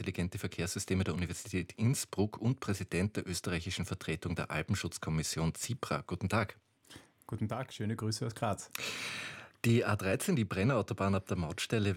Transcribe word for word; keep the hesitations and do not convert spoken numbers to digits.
intelligente Verkehrssysteme der Universität Innsbruck und Präsident der österreichischen Vertretung der Alpenschutzkommission CIPRA. Guten Tag. Guten Tag, schöne Grüße aus Graz. Die A dreizehn, die Brennerautobahn ab der Mautstelle